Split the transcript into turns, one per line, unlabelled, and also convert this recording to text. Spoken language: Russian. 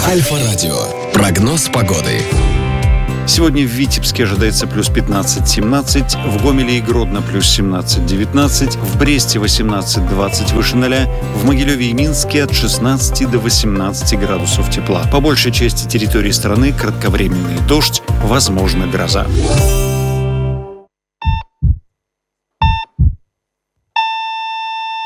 Альфа-радио. Прогноз погоды.
Сегодня в Витебске ожидается плюс 15-17, в Гомеле и Гродно плюс 17-19, в Бресте 18-20 выше 0, в Могилеве и Минске от 16 до 18 градусов тепла. По большей части территории страны кратковременный дождь, возможна гроза.